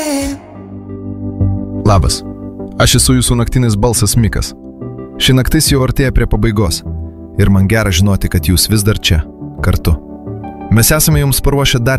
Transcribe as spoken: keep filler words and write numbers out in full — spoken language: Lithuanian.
Labas, aš esu jūsų naktinis balsas Mikas. Ši naktis jau artėja prie pabaigos ir man gera žinoti, kad jūs vis dar čia, kartu. Mes esame jums paruošę dar